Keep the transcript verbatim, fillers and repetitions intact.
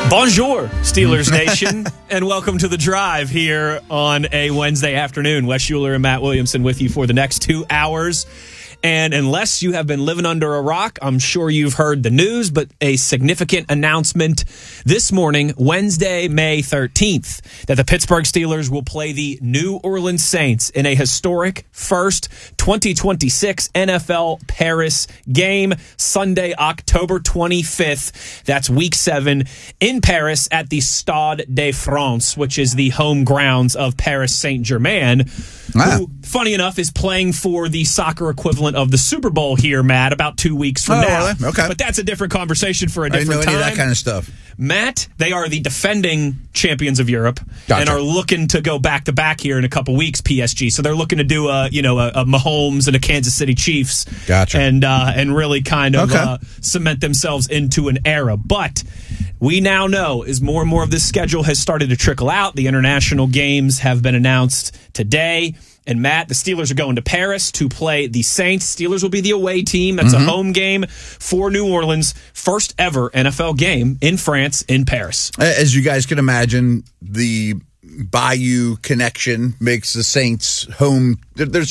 Bonjour, Steelers Nation, and welcome to The Drive here on a Wednesday afternoon. Wes Schuler and Matt Williamson with you for the next two hours. And unless you have been living under a rock, I'm sure you've heard the news, but a significant announcement this morning, Wednesday, May thirteenth, that the Pittsburgh Steelers will play the New Orleans Saints in a historic first twenty twenty-six N F L Paris game, Sunday, October twenty-fifth. That's week seven in Paris at the Stade de France, which is the home grounds of Paris Saint-Germain, ah. who, funny enough, is playing for the soccer equivalent of the Super Bowl here, Matt, about two weeks from oh, now. Really? Okay. But that's a different conversation for a different I didn't know time. any of that kind of stuff. Matt, they are the defending champions of Europe Gotcha. and are looking to go back to back here in a couple weeks, P S G. So they're looking to do a, you know, a, a Mahomes and a Kansas City Chiefs. Gotcha. And, uh, and really kind of okay. uh, cement themselves into an era. But we now know as more and more of this schedule has started to trickle out, the international games have been announced today. And Matt, the Steelers are going to Paris to play the Saints. Steelers will be the away team. That's mm-hmm. a home game for New Orleans. First ever N F L game in France, in Paris. As you guys can imagine, the Bayou connection makes the Saints home. There's